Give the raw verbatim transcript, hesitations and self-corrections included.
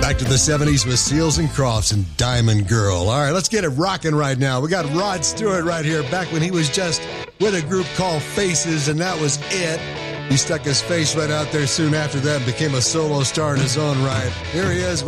Back to the seventies with Seals and Crofts and Diamond Girl. All right, let's get it rocking right now. We got Rod Stewart right here, back when he was just with a group called Faces, and that was it. He stuck his face right out there soon after that and became a solo star in his own right. Here he is.